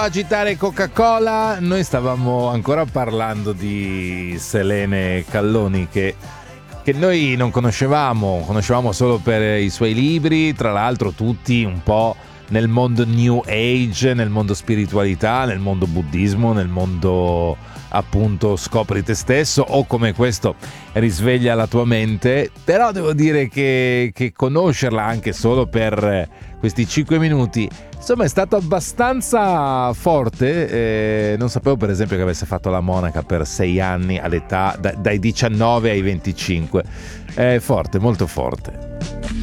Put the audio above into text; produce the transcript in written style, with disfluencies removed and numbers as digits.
Agitare Coca-Cola. Noi stavamo ancora parlando di Selene Calloni che noi non conoscevamo solo per i suoi libri, tra l'altro tutti un po' nel mondo New Age, nel mondo spiritualità, nel mondo buddismo, nel mondo appunto scopri te stesso, o come questo risveglia la tua mente. Però devo dire che conoscerla anche solo per questi 5 minuti insomma è stato abbastanza forte. Non sapevo per esempio che avesse fatto la monaca per 6 anni all'età dai 19 ai 25. È forte, molto forte.